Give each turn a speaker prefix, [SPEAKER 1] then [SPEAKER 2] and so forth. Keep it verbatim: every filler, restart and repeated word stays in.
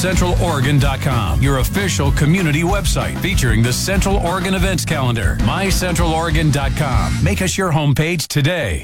[SPEAKER 1] central oregon dot com, your official community website featuring the Central Oregon events calendar. my central oregon dot com. Make us your homepage today.